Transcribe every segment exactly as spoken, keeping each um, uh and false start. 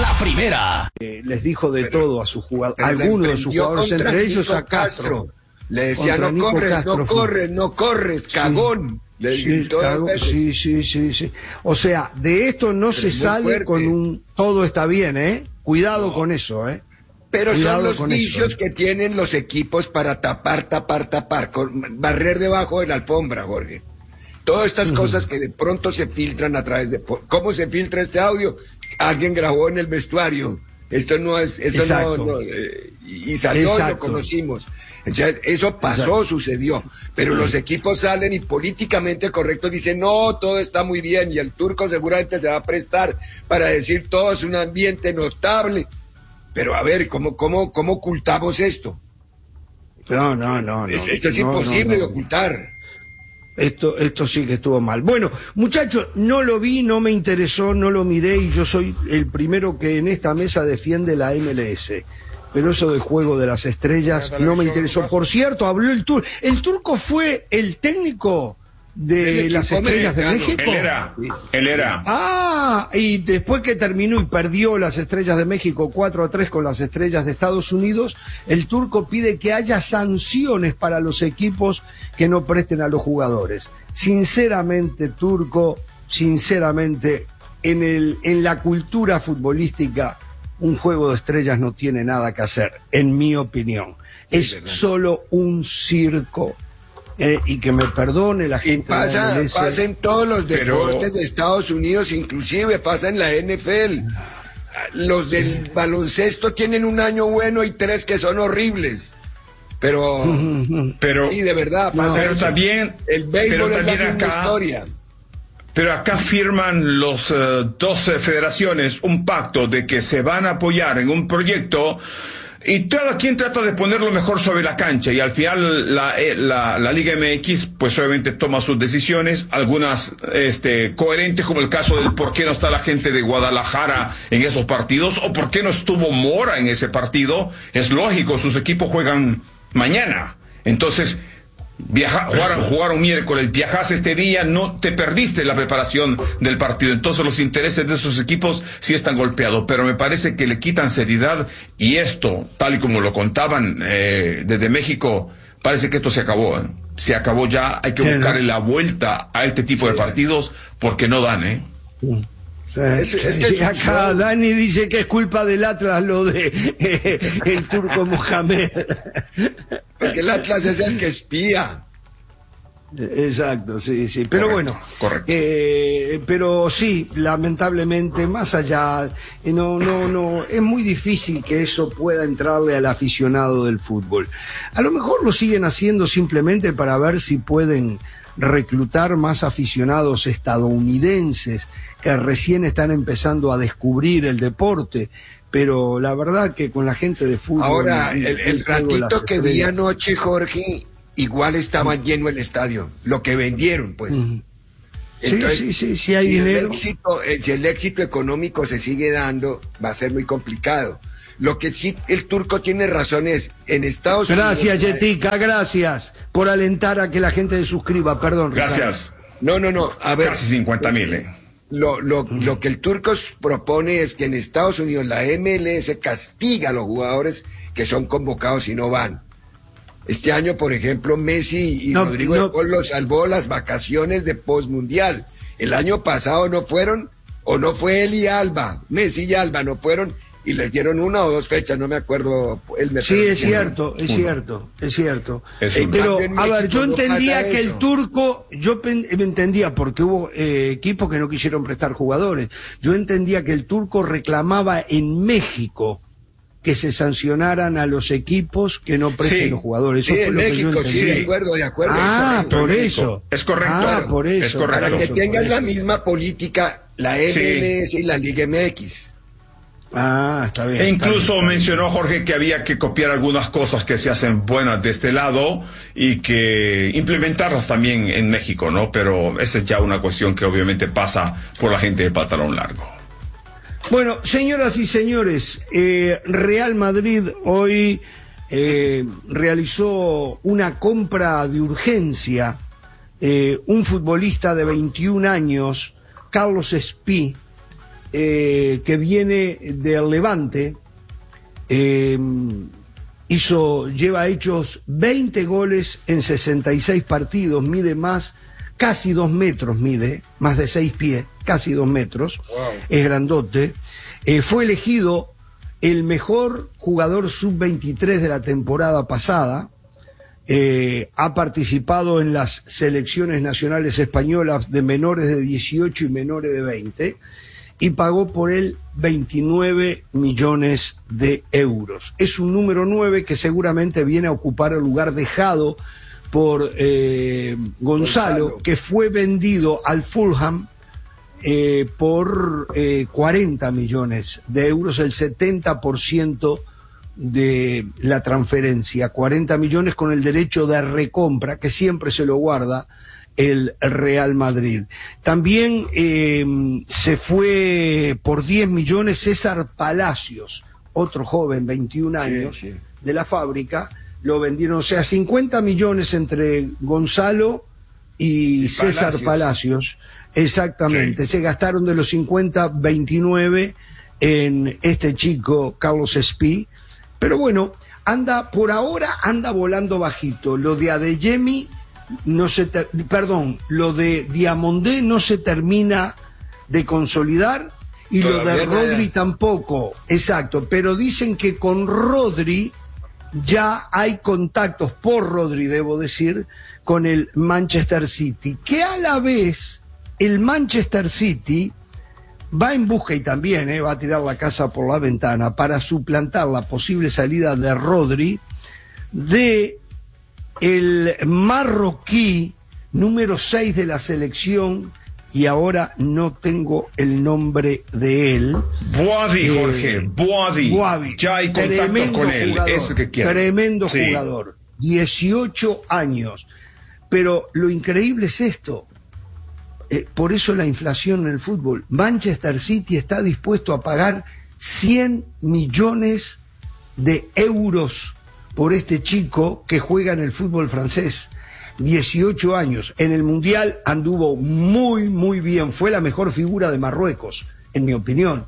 la primera. Eh, les dijo de pero, todo a sus jugadores, algunos de sus jugadores, entre ellos a Castro. Castro. Le decía, no corres, Castro, no corres, no corres, cagón. Sí, Le sí, cagón sí, sí, sí, sí. O sea, de esto no pero se sale fuerte. Con un todo está bien, ¿eh? Cuidado no. con eso, ¿eh? Pero Cuidado son los vicios eso, ¿eh? que tienen los equipos para tapar, tapar, tapar, con, barrer debajo de la alfombra, Jorge. Todas estas uh-huh. cosas que de pronto se filtran a través de... ¿Cómo se filtra este audio? Alguien grabó en el vestuario. Esto no es... Esto no, no eh, y salió Exacto. y lo conocimos. Entonces, eso pasó, Exacto. sucedió. Pero los equipos salen y políticamente correctos dicen, no, todo está muy bien. Y el turco seguramente se va a prestar para decir, todo es un ambiente notable. Pero a ver, ¿cómo, cómo, cómo ocultamos esto? No, no, no. no esto es no, imposible no, no. de ocultar. Esto, esto sí que estuvo mal. Bueno, muchachos, no lo vi, no me interesó, no lo miré y yo soy el primero que en esta mesa defiende la M L S. Pero eso del juego de las estrellas no me interesó. Por cierto, habló el turco. ¿El turco fue el técnico de las estrellas de México? Él era, él era. Ah, y después que terminó y perdió las estrellas de México cuatro a tres con las estrellas de Estados Unidos, el turco pide que haya sanciones para los equipos que no presten a los jugadores. Sinceramente, turco, sinceramente, en el, en la cultura futbolística, un juego de estrellas no tiene nada que hacer, en mi opinión. Es solo un circo. Eh, y que me perdone la gente. Y pasa, de la pasa en todos los deportes pero... de Estados Unidos, inclusive pasa en la N F L. Los del baloncesto tienen un año bueno y tres que son horribles. Pero, pero sí, de verdad, pasa pero eso. También, el béisbol pero también es la misma acá, historia. Pero acá firman los uh, doce federaciones un pacto de que se van a apoyar en un proyecto. Y cada quien trata de poner lo mejor sobre la cancha y al final la, la, la Liga M X pues obviamente toma sus decisiones, algunas este, coherentes como el caso del por qué no está la gente de Guadalajara en esos partidos o por qué no estuvo Mora en ese partido. Es lógico, sus equipos juegan mañana, entonces Viaja, jugaron, jugaron miércoles, viajaste este día, no te perdiste la preparación del partido, entonces los intereses de esos equipos sí están golpeados, pero me parece que le quitan seriedad y esto, tal y como lo contaban eh, desde México, parece que esto se acabó, ¿eh? Se acabó ya, hay que buscarle la vuelta a este tipo de partidos porque no dan, ¿eh? Sí. Es, es que sí, acá Dani dice que es culpa del Atlas lo de eh, el turco Mohamed. Porque el Atlas es el que espía. Exacto, sí, sí. Pero correcto, bueno, correcto. Eh, pero sí, lamentablemente, más allá, eh, no, no, no, es muy difícil que eso pueda entrarle al aficionado del fútbol. A lo mejor lo siguen haciendo simplemente para ver si pueden reclutar más aficionados estadounidenses que recién están empezando a descubrir el deporte, pero la verdad que con la gente de fútbol... Ahora, el, el, el ratito que vi anoche, Jorge, igual estaba mm. lleno el estadio, lo que vendieron, pues. Mm. Entonces, sí, sí, sí, sí hay si dinero. El éxito, eh, si el éxito económico se sigue dando, va a ser muy complicado. Lo que sí el turco tiene razón es, en Estados gracias, Unidos... Gracias, Yetica, gracias por alentar a que la gente se suscriba, perdón. Gracias. Ricardo. No, no, no, a ver... Casi cincuenta mil, eh. Lo, lo, mm. lo que el turco propone es que en Estados Unidos la M L S castiga a los jugadores que son convocados y no van. Este año, por ejemplo, Messi y no, Rodrigo no. de Paul los salvó las vacaciones de postmundial. El año pasado no fueron, o no fue él y Alba, Messi y Alba no fueron, y les dieron una o dos fechas, no me acuerdo. Él me sí, es cierto, es cierto, es cierto. Es eh, pero, a ver, yo no entendía que el turco, yo pen, entendía, porque hubo eh, equipos que no quisieron prestar jugadores, yo entendía que el turco reclamaba en México que se sancionaran a los equipos que no presten sí. los jugadores. Eso sí, fue en lo México, que yo entendí. sí, de acuerdo, de acuerdo. Ah, por eso. Es correcto. Ah, por eso. Es correcto. Para que eso, tengan la eso. misma política la M L S sí. y la Liga M X. Ah, está bien. E incluso está bien, mencionó Jorge que había que copiar algunas cosas que se hacen buenas de este lado y que implementarlas también en México, ¿no? Pero esa es ya una cuestión que obviamente pasa por la gente de pantalón largo. Bueno, señoras y señores, eh, Real Madrid hoy eh, realizó una compra de urgencia. Eh, un futbolista de veintiún años, Carlos Espí, eh, que viene del Levante, eh, hizo, lleva hechos veinte goles en sesenta y seis partidos, mide más, casi dos metros mide, más de seis pies, casi dos metros, wow. Es grandote. Eh, fue elegido el mejor jugador sub veintitrés de la temporada pasada. Eh, ha participado en las selecciones nacionales españolas de menores de dieciocho y menores de veinte y pagó por él veintinueve millones de euros. Es un número nueve que seguramente viene a ocupar el lugar dejado por eh, Gonzalo, Gonzalo, que fue vendido al Fulham eh, por eh, cuarenta millones de euros, el setenta por ciento de la transferencia, cuarenta millones con el derecho de recompra que siempre se lo guarda el Real Madrid. También eh, se fue por diez millones César Palacios, otro joven, veintiún años, sí, sí. de la Fábrica, lo vendieron, o sea, cincuenta millones entre Gonzalo y, y César Palacios, Palacios exactamente, sí. Se gastaron de los cincuenta, veintinueve en este chico Carlos Espí. Pero bueno, anda, por ahora anda volando bajito. Lo de Adeyemi no se, ter, perdón, lo de Diamondé no se termina de consolidar y Todavía lo de Rodri nada. Tampoco, exacto. Pero dicen que con Rodri ya hay contactos, por Rodri debo decir, con el Manchester City, que a la vez el Manchester City va en busca y también eh, va a tirar la casa por la ventana para suplantar la posible salida de Rodri de el marroquí número seis de la selección, y ahora no tengo el nombre de él. Boadi, eh, Jorge, Boadi. Boadi. Ya hay contacto con él, jugador, es que quiere. Tremendo sí. jugador, dieciocho años. Pero lo increíble es esto. Eh, por eso la inflación en el fútbol. Manchester City está dispuesto a pagar cien millones de euros por este chico que juega en el fútbol francés. dieciocho años. En el Mundial anduvo muy, muy bien. Fue la mejor figura de Marruecos, en mi opinión.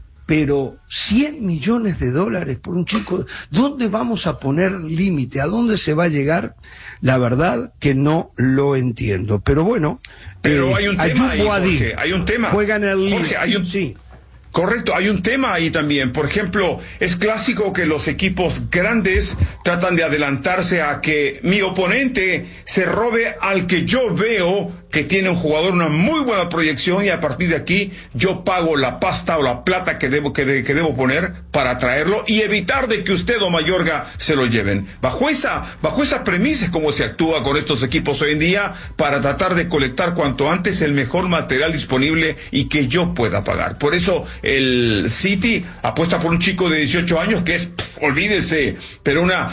Pero cien millones de dólares por un chico, ¿dónde vamos a poner límite? ¿A dónde se va a llegar? La verdad que no lo entiendo. Pero bueno, pero eh, hay un tema ahí, Boadi, Jorge, hay un tema. Juega en el Jorge, hay un... sí. Correcto, hay un tema ahí también. Por ejemplo, es clásico que los equipos grandes tratan de adelantarse a que mi oponente se robe al que yo veo que tiene un jugador una muy buena proyección, y a partir de aquí yo pago la pasta o la plata que debo que, de, que debo poner para traerlo y evitar de que usted o Mayorga se lo lleven. Bajo esa bajo esa premisa es como se actúa con estos equipos hoy en día, para tratar de colectar cuanto antes el mejor material disponible y que yo pueda pagar. Por eso el City apuesta por un chico de dieciocho años que es, pff, olvídese, pero una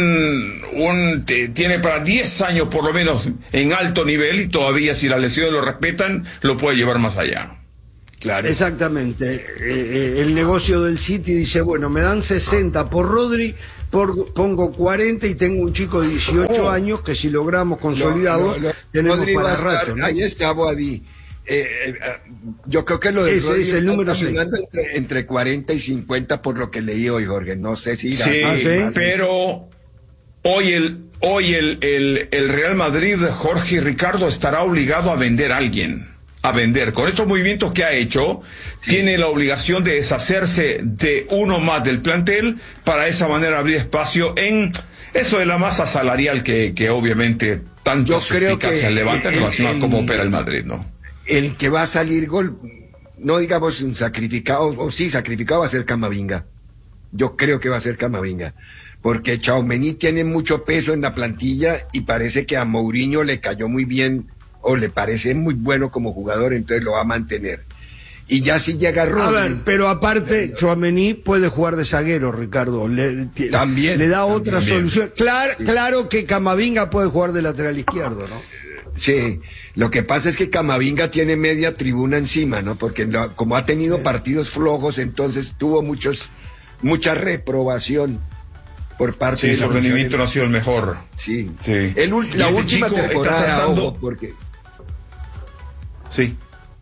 un un te, tiene para diez años por lo menos en alto nivel, y todavía si las lesiones lo respetan lo puede llevar más allá. Claro. Exactamente. Eh, eh, el negocio del City dice, bueno, me dan sesenta por Rodri, por, pongo cuarenta y tengo un chico de dieciocho oh. años que si logramos consolidarlo, no, no, no. tenemos Rodri para rato, ¿no? Ahí está Boadi. Eh, eh, yo creo que lo de ese es el número seis. Entre, entre cuarenta y cincuenta por lo que leí hoy, Jorge. No sé si irá sí, más, ¿sí? Más, pero hoy el hoy el, el el Real Madrid, Jorge y Ricardo, estará obligado a vender a alguien, a vender. Con estos movimientos que ha hecho, sí. tiene la obligación de deshacerse de uno más del plantel, para de esa manera abrir espacio en eso de la masa salarial que, que obviamente tanto se levanta en relación a cómo opera el Madrid, ¿no? El que va a salir gol, no digamos un sacrificado, o sí, sacrificado va a ser Camavinga. Yo creo que va a ser Camavinga. Porque Tchouaméni tiene mucho peso en la plantilla y parece que a Mourinho le cayó muy bien, o le parece muy bueno como jugador, entonces lo va a mantener. Y ya si llega Rodri. A ver, pero aparte, Tchouaméni puede jugar de zaguero, Ricardo. Le, también. Le da otra también. solución. Claro, sí. claro que Camavinga puede jugar de lateral izquierdo, ¿no? Sí, lo que pasa es que Camavinga tiene media tribuna encima, ¿no? Porque lo, como ha tenido sí. partidos flojos, entonces tuvo muchos, mucha reprobación por parte sí, de su rendimiento no ha sido el mejor. Sí, sí. El, la última temporada, tratando... ojo, porque... Sí.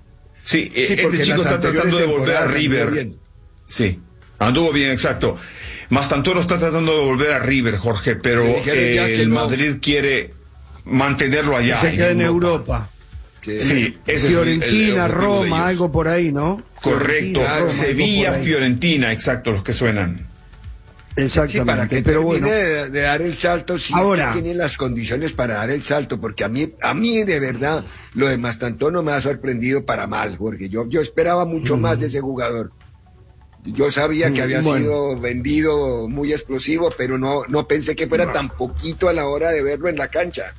Sí, sí este chico está tratando de volver a River. Sí, anduvo bien, exacto. Mastantoro está tratando de volver a River, Jorge, pero eh, el no. Madrid quiere mantenerlo allá. Que se quede en Europa. Que sí, ese Fiorentina, es el, el Roma, algo por ahí, ¿no? Correcto, Roma, Sevilla, Fiorentina, exacto, los que suenan. Exactamente, sí, para que pero termine bueno. de, de dar el salto, si ahora tiene las condiciones para dar el salto, porque a mí, a mí de verdad, lo de Mastantuono me ha sorprendido para mal, porque yo, yo esperaba mucho mm. más de ese jugador. Yo sabía que había bueno. sido vendido muy explosivo, pero no, no pensé que fuera tan poquito a la hora de verlo en la cancha.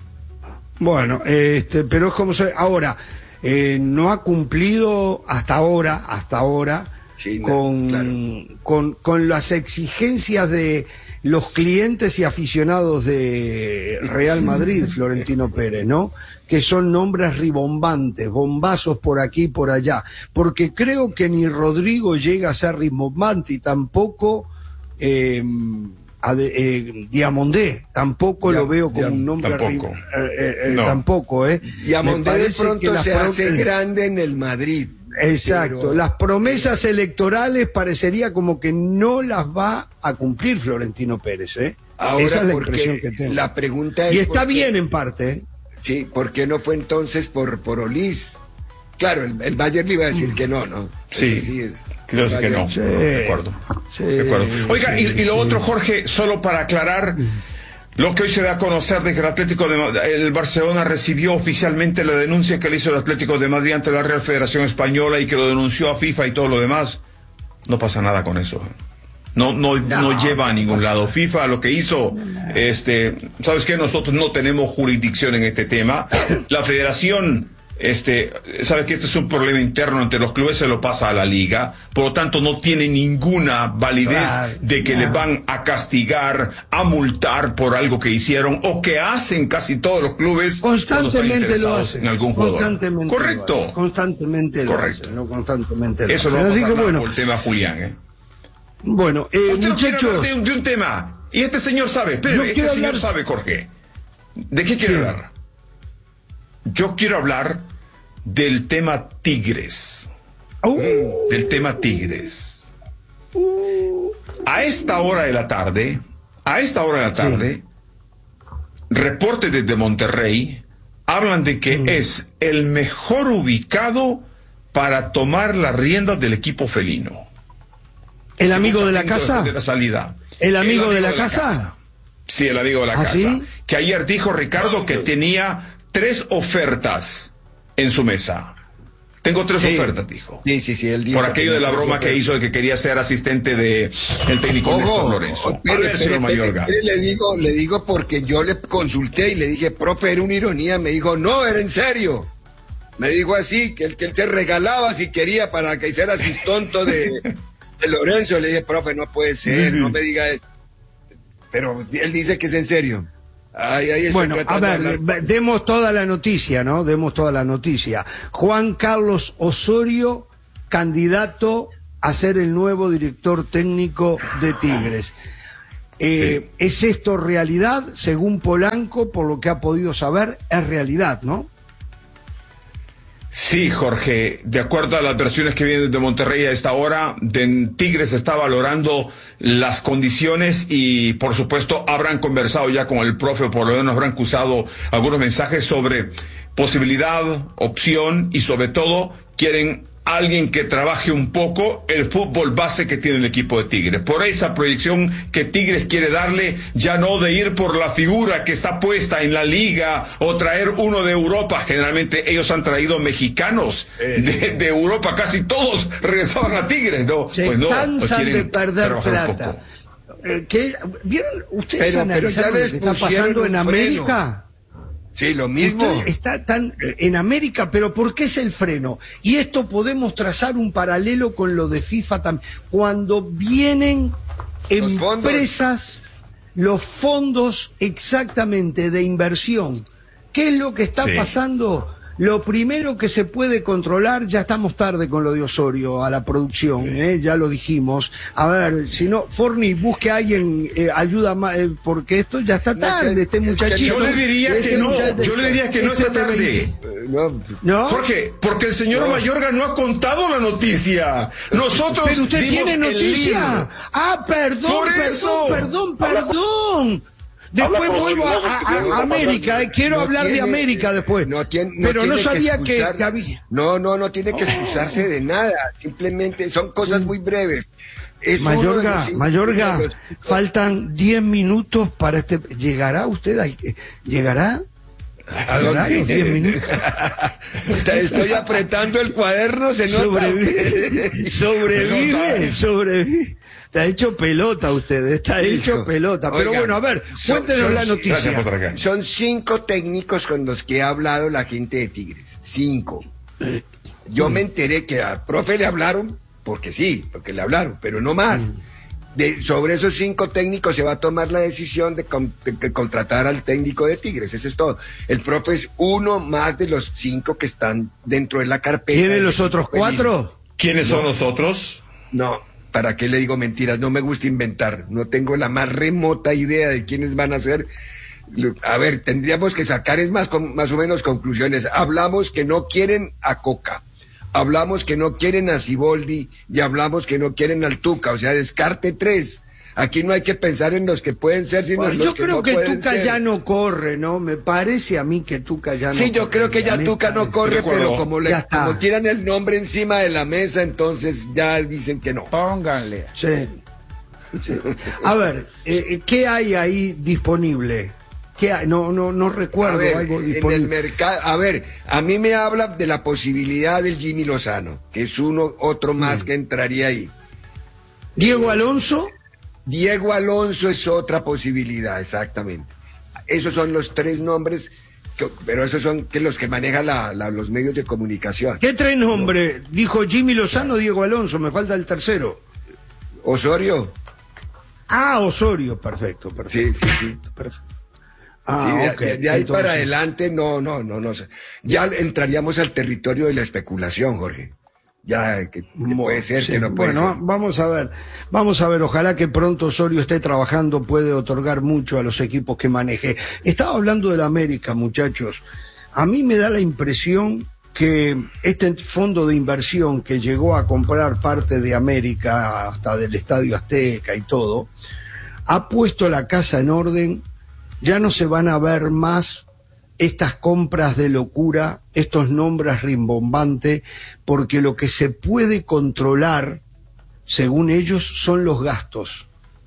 Bueno, este, pero es como se, ahora, eh, no ha cumplido hasta ahora, hasta ahora, sí, no, con, claro. con, con las exigencias de los clientes y aficionados de Real Madrid, Florentino Pérez, ¿no? Que son nombres ribombantes, bombazos por aquí y por allá, porque creo que ni Rodrigo llega a ser ribombante y tampoco eh, a de, eh, Diamondé, tampoco Dia, lo veo como Dia, un nombre tampoco, eh, eh, no. tampoco, ¿eh? Diamondé de pronto se pro... hace grande en el Madrid. Exacto, pero... las promesas electorales parecería como que no las va a cumplir Florentino Pérez, ¿eh? Ahora, esa es la impresión que tengo. La pregunta es y está porque... bien en parte, ¿eh? Sí, ¿por qué no fue entonces por, por Olís? Claro, el, el Bayern le iba a decir que no, ¿no? Sí, sí es, creo que no, sí, de acuerdo. Sí, de acuerdo. Oiga, y, y lo sí. otro, Jorge, solo para aclarar, lo que hoy se da a conocer de que el Atlético de el Barcelona recibió oficialmente la denuncia que le hizo el Atlético de Madrid ante la Real Federación Española y que lo denunció a FIFA y todo lo demás, no pasa nada con eso. No, no, no, no lleva a ningún lado. FIFA lo que hizo, este, ¿sabes qué? Nosotros no tenemos jurisdicción en este tema. La federación, este, sabe que este es un problema interno entre los clubes, se lo pasa a la liga, por lo tanto no tiene ninguna validez claro, de que claro. le van a castigar, a multar por algo que hicieron o que hacen casi todos los clubes constantemente lo hacen en algún jugador. Constantemente correcto, lo hacen, constantemente lo correcto. hacen, no constantemente lo eso hacen. no va a pasar nada bueno, por el tema Julián, ¿eh? Bueno, eh, muchachos, de un, de un tema y este señor sabe, pero este señor hablar... sabe, Jorge. ¿De qué quiere sí. hablar? Yo quiero hablar del tema Tigres. Uh. Del tema Tigres. Uh. A esta hora de la tarde, a esta hora de la tarde, sí. reportes desde Monterrey hablan de que mm. es el mejor ubicado para tomar las riendas del equipo felino. ¿El amigo de la casa? De la salida. ¿El amigo, el amigo de, la, de la casa? casa? Sí, el amigo de la ¿Ah, casa. ¿sí? Que ayer dijo Ricardo que tenía tres ofertas en su mesa. Tengo tres sí. ofertas, dijo. Sí, sí, sí. Él dijo por aquello de la broma ofertas. que hizo de que quería ser asistente de el técnico Néstor Lorenzo. Pero, a ver, señor Mayorga. Le digo, le digo porque yo le consulté y le dije, profe, era una ironía. Me dijo, no, era en serio. Me dijo así, que él, que él se regalaba si quería para que hiciera así tonto de... de Lorenzo. Le dije, profe, no puede ser, sí, sí. no me diga eso. Pero él dice que es en serio. Ahí, ahí bueno, a ver, de demos toda la noticia, ¿no? Demos toda la noticia. Juan Carlos Osorio, candidato a ser el nuevo director técnico de Tigres. Eh, sí. ¿Es esto realidad? Según Polanco, por lo que ha podido saber, es realidad, ¿no? Sí, Jorge, de acuerdo a las versiones que vienen de Monterrey a esta hora, de Tigres está valorando las condiciones y, por supuesto, habrán conversado ya con el profe, o por lo menos habrán cruzado algunos mensajes sobre posibilidad, opción y, sobre todo, quieren alguien que trabaje un poco el fútbol base que tiene el equipo de Tigres. Por esa proyección que Tigres quiere darle, ya no de ir por la figura que está puesta en la liga o traer uno de Europa. Generalmente ellos han traído mexicanos eh, de, de Europa, casi todos regresaban a Tigres, ¿no? Se pues no, cansan pues de perder plata. Eh, ¿qué? ¿Vieron ustedes analizaron lo que está pasando en América? Sí, lo mismo. Usted está tan en América, pero ¿por qué es el freno? Y esto podemos trazar un paralelo con lo de FIFA también. Cuando vienen los empresas, fondos. los fondos exactamente de inversión, ¿qué es lo que está sí. pasando? Lo primero que se puede controlar, ya estamos tarde con lo de Osorio a la producción, sí. ¿eh? Ya lo dijimos. A ver, si no, Forni, busque a alguien, eh, ayuda más, eh, porque esto ya está tarde, no, este muchachito. Yo le diría este que no, yo le diría que no está tarde. no, ¿No? Jorge, porque el señor No. Mayorga no ha contado la noticia. Nosotros Pero usted dimos tiene el noticia. libro. Ah, perdón, Por perdón, eso. perdón, perdón. Después Habla con vuelvo a, los a- que vienen a a América, pasar. eh, quiero no hablar de tiene- América después. No tiene, no pero no tiene sabía que, excusar- que había. No, no, no tiene que excusarse de nada. Simplemente son cosas muy breves. Es uno de Mayorga, los cinco Mayorga, libros. faltan diez minutos para este. ¿Llegará usted? ahí? ¿Llegará? ¿A ¿Llegará dónde? los diez minutos? Te Estoy apretando el cuaderno, se nota. Sobrevive, sobrevive, sobrevive. Está hecho pelota usted, está hecho Hijo. pelota. Pero Oigan, bueno, a ver, son- cuéntenos son- la noticia. Gracias por estar acá. Son cinco técnicos con los que ha hablado la gente de Tigres. Cinco. Yo me enteré que al profe le hablaron, porque sí, porque le hablaron, pero no más. De, sobre esos cinco técnicos se va a tomar la decisión de, con- de- de contratar al técnico de Tigres, eso es todo. El profe es uno más de los cinco que están dentro de la carpeta. ¿Tiene los otros cuatro? ¿Quiénes son los otros? No, ¿para qué le digo mentiras? No me gusta inventar. No tengo la más remota idea de quiénes van a ser. Lo- A ver, tendríamos que sacar es más, con- más o menos conclusiones. Hablamos que no quieren a Coca. Hablamos que no quieren a Siboldi y hablamos que no quieren al Tuca. O sea, descarte tres. Aquí no hay que pensar en los que pueden ser, sino en los Yo que creo no que pueden Tuca ser. ya no corre, ¿no? Me parece a mí que Tuca ya no Sí, yo corre. creo que ya Me Tuca no parece. corre, De acuerdo. pero como, le, Ya está. como tiran el nombre encima de la mesa, entonces ya dicen que no. Pónganle. Sí. Sí. A ver, eh, ¿qué hay ahí disponible? ¿Qué hay? No, no, no A recuerdo ver, algo en el disponible. mercado, a ver, a mí me habla de la posibilidad del Jimmy Lozano, que es uno, otro más que entraría ahí. Diego Alonso. Diego Alonso es otra posibilidad, exactamente. Esos son los tres nombres, que- pero esos son que los que manejan la- la- los medios de comunicación. ¿Qué tres nombres? Dijo Jimmy Lozano, Diego Alonso, me falta el tercero. Osorio, Ah, Osorio, perfecto, perfecto. sí, sí, sí. perfecto. Sí, Ah, de, ok. de- de ahí Entonces, para adelante, no, no, no, no. sé. Ya entraríamos al territorio de la especulación, Jorge. Ya, que, que puede ser, sí, que no puede bueno, ser. vamos a ver, vamos a ver, ojalá que pronto Osorio esté trabajando, puede otorgar mucho a los equipos que maneje. Estaba hablando del América, muchachos. A mí me da la impresión que este fondo de inversión que llegó a comprar parte de América, hasta del Estadio Azteca y todo, ha puesto la casa en orden. Ya no se van a ver más estas compras de locura, estos nombres rimbombantes, porque lo que se puede controlar, según ellos, son los gastos,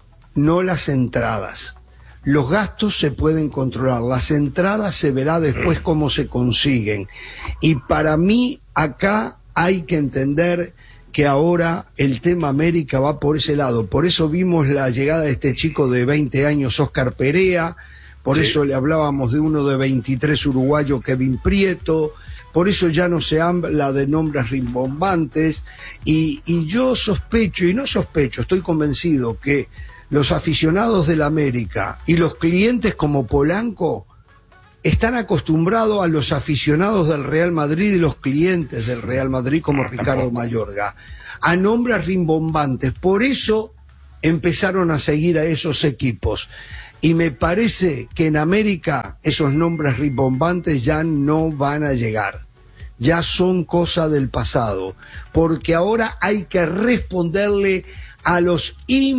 no las entradas. Los gastos se pueden controlar, las entradas se verá después cómo se consiguen. Y para mí, acá hay que entender que ahora el tema América va por ese lado. Por eso vimos la llegada de este chico de veinte años, Oscar Perea. Por Sí. eso le hablábamos de uno de veintitrés uruguayo, Kevin Prieto. Por eso ya no se habla de nombres rimbombantes. Y, y yo sospecho, y no sospecho, estoy convencido que los aficionados del América y los clientes como Polanco están acostumbrados a los aficionados del Real Madrid y los clientes del Real Madrid como Ricardo Mayorga, a nombres rimbombantes. Por eso empezaron a seguir a esos equipos. Y me parece que en América esos nombres rimbombantes ya no van a llegar. Ya son cosa del pasado. Porque ahora hay que responderle a los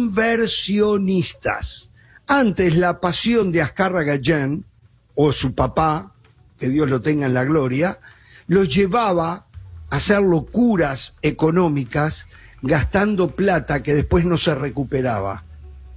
inversionistas. Antes la pasión de Azcárraga Gallén, o su papá, que Dios lo tenga en la gloria, los llevaba a hacer locuras económicas, gastando plata que después no se recuperaba.